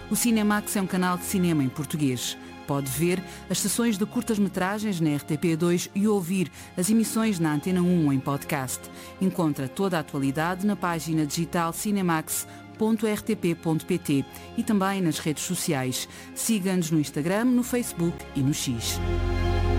O Cinemax é um canal de cinema em português. Pode ver as sessões de curtas-metragens na RTP2 e ouvir as emissões na Antena 1 em podcast. Encontra toda a atualidade na página digital cinemax.rtp.pt e também nas redes sociais. Siga-nos no Instagram, no Facebook e no X.